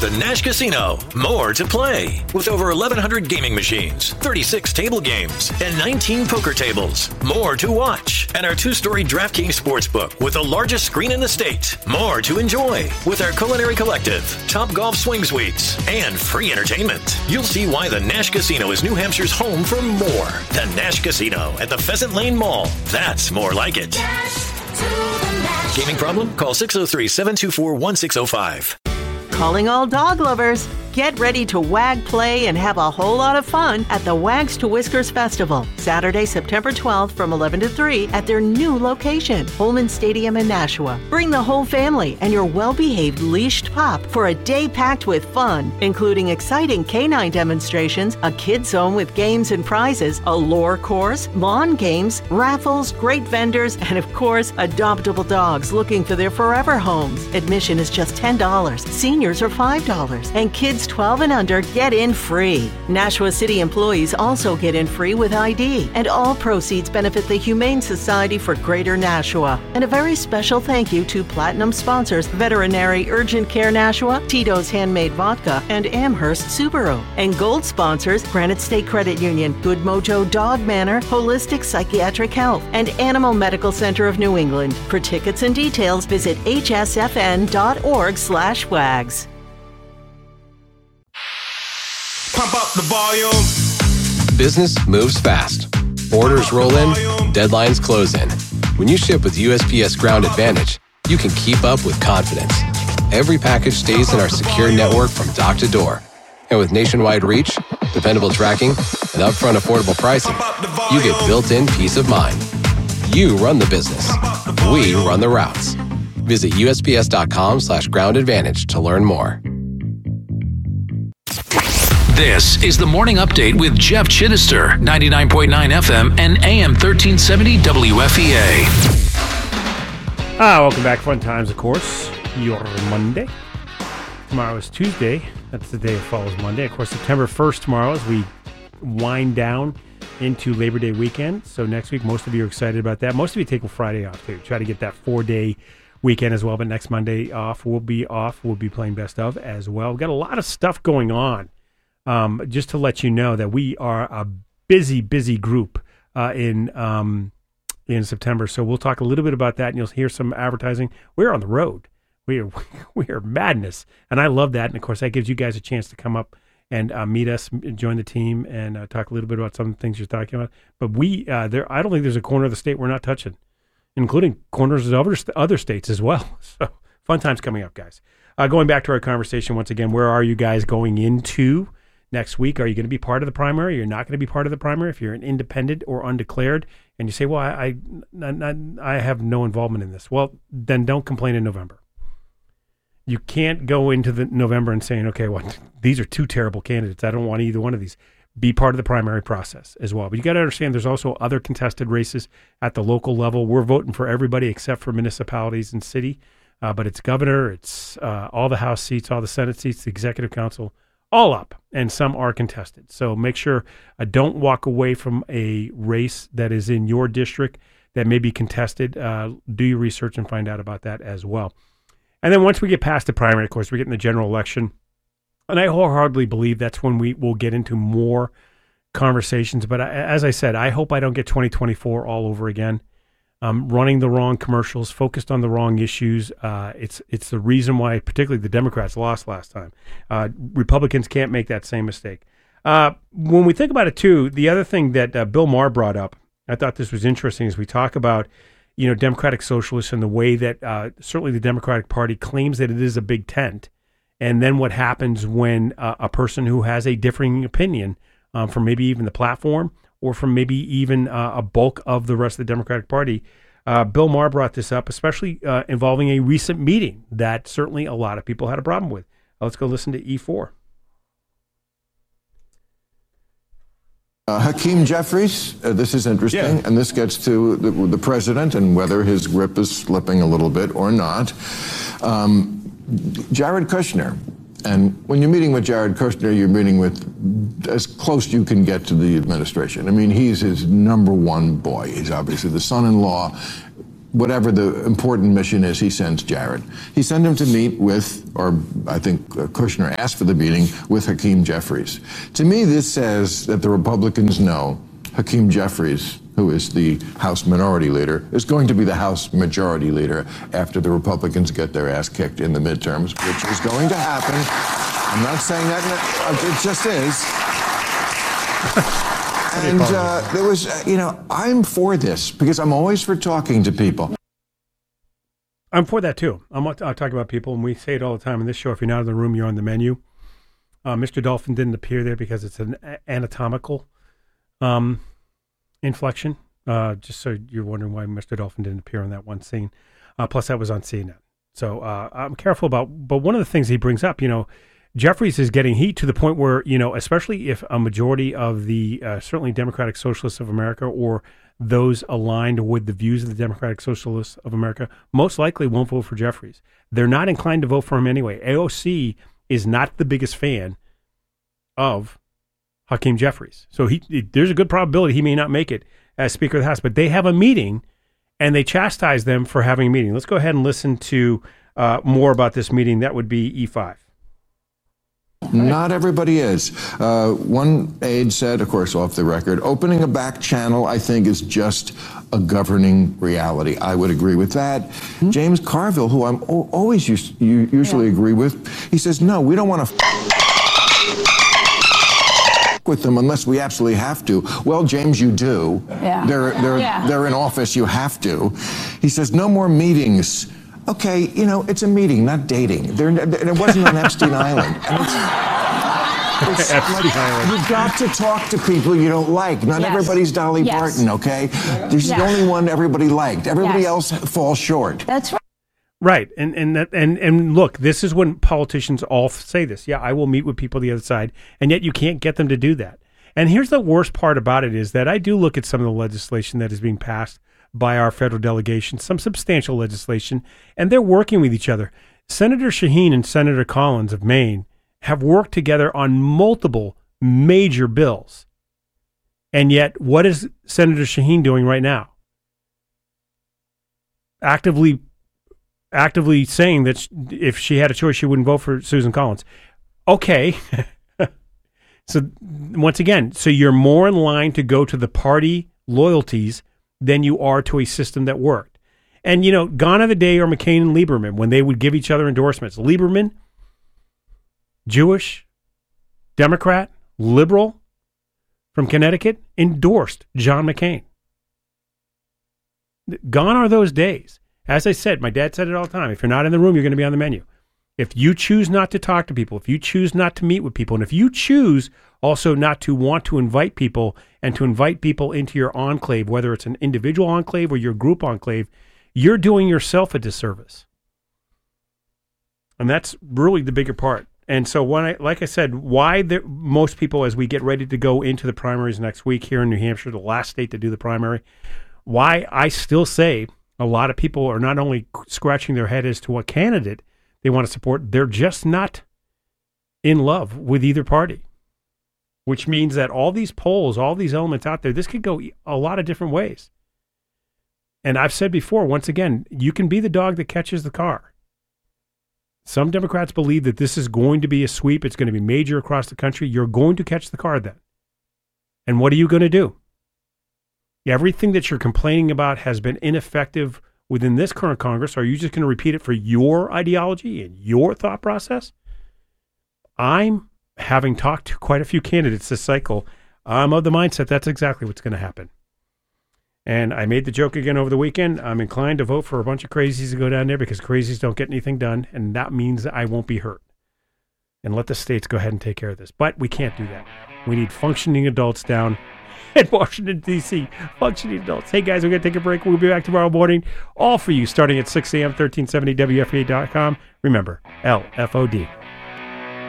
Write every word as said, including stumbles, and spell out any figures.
The Nash Casino. More to play. With over eleven hundred gaming machines, thirty-six table games, and nineteen poker tables. More to watch. And our two-story DraftKings Sportsbook with the largest screen in the state. More to enjoy. With our Culinary Collective, Top Golf Swing Suites, and free entertainment. You'll see why the Nash Casino is New Hampshire's home for more. The Nash Casino at the Pheasant Lane Mall. That's more like it. Gaming problem? Call six oh three, seven two four, one six oh five. Calling all dog lovers. Get ready to wag, play, and have a whole lot of fun at the Wags to Whiskers Festival, Saturday, September twelfth from eleven to three at their new location, Holman Stadium in Nashua. Bring the whole family and your well-behaved leashed pup for a day packed with fun, including exciting canine demonstrations, a kids zone with games and prizes, a lore course, lawn games, raffles, great vendors, and of course, adoptable dogs looking for their forever homes. Admission is just ten dollars. Seniors are five dollars. And kids twelve and under get in free. Nashua City employees also get in free with I D, and all proceeds benefit the Humane Society for Greater Nashua. And a very special thank you to Platinum sponsors Veterinary Urgent Care Nashua, Tito's Handmade Vodka, and Amherst Subaru. And gold sponsors Granite State Credit Union, Good Mojo Dog Manor, Holistic Psychiatric Health, and Animal Medical Center of New England. For tickets and details, visit h s f n dot org slash wags. Pump up the volume. Business moves fast. Orders roll in, deadlines close in. When you ship with U S P S Ground Advantage, you can keep up with confidence. Every package stays in our secure network from dock to door. And with nationwide reach, dependable tracking, and upfront affordable pricing, you get built-in peace of mind. You run the business. We run the routes. Visit U S P S dot com slash ground advantage to learn more. This is the Morning Update with Jeff Chittister, ninety-nine point nine F M and A M thirteen seventy W F E A. Ah, welcome back. Fun times, of course. Your Monday. Tomorrow is Tuesday. That's the day that follows Monday. Of course, September first tomorrow as we wind down into Labor Day weekend. So next week, most of you are excited about that. Most of you take Friday off, too. Try to get that four-day weekend as well. But next Monday off, we'll be off. We'll be playing Best Of as well. We've got a lot of stuff going on. Um, just to let you know that we are a busy, busy group uh, in um, in September. So we'll talk a little bit about that, and you'll hear some advertising. We're on the road. We are we are madness, and I love that. And of course, that gives you guys a chance to come up and uh, meet us, join the team, and uh, talk a little bit about some of the things you're talking about. But we uh, there, I don't think there's a corner of the state we're not touching, including corners of other other states as well. So fun times coming up, guys. Uh, going back to our conversation once again, where are you guys going into next week? Are you going to be part of the primary? You're not going to be part of the primary if you're an independent or undeclared, and you say, well, I, I, I have no involvement in this. Well, then don't complain in November. You can't go into the November and saying, okay, well, these are two terrible candidates. I don't want either one of these. Be part of the primary process as well. But you got to understand there's also other contested races at the local level. We're voting for everybody except for municipalities and city, uh, but it's governor, it's uh, all the House seats, all the Senate seats, the Executive Council, all up, and some are contested. So make sure uh, don't walk away from a race that is in your district that may be contested. Uh, do your research and find out about that as well. And then once we get past the primary, of course, we get in the general election. And I wholeheartedly believe that's when we will get into more conversations. But I, as I said, I hope I don't get twenty twenty-four all over again. Um, running the wrong commercials, focused on the wrong issues. Uh, it's it's the reason why, particularly the Democrats lost last time. Uh, Republicans can't make that same mistake. Uh, when we think about it, too, the other thing that uh, Bill Maher brought up, I thought this was interesting, as we talk about, you know, Democratic Socialists and the way that uh, certainly the Democratic Party claims that it is a big tent, and then what happens when uh, a person who has a differing opinion um, from maybe even the platform or from maybe even uh, a bulk of the rest of the Democratic Party. Uh, Bill Maher brought this up, especially uh, involving a recent meeting that certainly a lot of people had a problem with. Uh, let's go listen to E four. Uh, Hakeem Jeffries, uh, this is interesting, yeah. And this gets to the, the president and whether his grip is slipping a little bit or not. Um, Jared Kushner. And when you're meeting with Jared Kushner, you're meeting with as close you can get to the administration. I mean, he's his number one boy. He's obviously the son-in-law, whatever the important mission is he sends Jared. He sent him to meet with, or I think uh, Kushner asked for the meeting, with Hakeem Jeffries. To me, this says that the Republicans know Hakeem Jeffries, who is the House Minority Leader, is going to be the House Majority Leader after the Republicans get their ass kicked in the midterms, which is going to happen. I'm not saying that, it just is. And uh, there was, uh, you know, I'm for this because I'm always for talking to people. I'm for that too. I'm, I'll talk about people, and we say it all the time in this show. If you're not in the room, you're on the menu. Uh, Mister Dolphin didn't appear there because it's an anatomical um, inflection. Uh, just so you're wondering why Mister Dolphin didn't appear in that one scene. Uh, plus, that was on C N N. So uh, I'm careful about. But one of the things he brings up, you know, Jeffries is getting heat to the point where, you know, especially if a majority of the uh, certainly Democratic Socialists of America or those aligned with the views of the Democratic Socialists of America most likely won't vote for Jeffries. They're not inclined to vote for him anyway. A O C is not the biggest fan of Hakeem Jeffries. So he, he there's a good probability he may not make it as Speaker of the House, but they have a meeting and they chastise them for having a meeting. Let's go ahead and listen to uh, more about this meeting. That would be E five. Not everybody is. Uh, one aide said, of course, off the record, opening a back channel, I think, is just a governing reality. I would agree with that. Mm-hmm. James Carville, who I'm o- always used, you usually yeah. agree with, he says, no, we don't want to f- with them unless we absolutely have to. Well, James, you do. Yeah. They're, they're, yeah. they're in office, you have to. He says, no more meetings. Okay, you know, it's a meeting, not dating. There, it wasn't on Epstein Island. And it's, it's Epstein like, Island. You've got to talk to people you don't like. Not yes. everybody's Dolly yes. Parton, okay? She's yes. the only one everybody liked. Everybody yes. else falls short. That's right. Right, and and that, and and look, this is when politicians all say this. Yeah, I will meet with people the other side, and yet you can't get them to do that. And here's the worst part about it is that I do look at some of the legislation that is being passed by our federal delegation, some substantial legislation, and they're working with each other. Senator Shaheen and Senator Collins of Maine have worked together on multiple major bills. And yet, what is Senator Shaheen doing right now? Actively, actively saying that if she had a choice, she wouldn't vote for Susan Collins. Okay. So once again, so you're more in line to go to the party loyalties than you are to a system that worked. And, you know, gone are the day are McCain and Lieberman when they would give each other endorsements. Lieberman, Jewish, Democrat, liberal from Connecticut, endorsed John McCain. Gone are those days. As I said, my dad said it all the time. If you're not in the room, you're going to be on the menu. If you choose not to talk to people, if you choose not to meet with people, and if you choose also not to want to invite people and to invite people into your enclave, whether it's an individual enclave or your group enclave, you're doing yourself a disservice. And that's really the bigger part. And so, when I, like I said, why the, most people, as we get ready to go into the primaries next week here in New Hampshire, the last state to do the primary, why I still say a lot of people are not only scratching their head as to what candidate they want to support, they're just not in love with either party, which means that all these polls, all these elements out there, this could go a lot of different ways. And I've said before, once again, you can be the dog that catches the car. Some Democrats believe that this is going to be a sweep. It's going to be major across the country. You're going to catch the car then. And what are you going to do? Everything that you're complaining about has been ineffective within this current Congress. Are you just going to repeat it for your ideology and your thought process? I'm, having talked to quite a few candidates this cycle, I'm of the mindset that's exactly what's going to happen. And I made the joke again over the weekend. I'm inclined to vote for a bunch of crazies to go down there because crazies don't get anything done, and that means that I won't be hurt. And let the states go ahead and take care of this. But we can't do that. We need functioning adults down in Washington, D C Functioning adults. Hey, guys, we're going to take a break. We'll be back tomorrow morning. All for you, starting at six a.m., thirteen seventy W F A dot com. Remember, L F O D.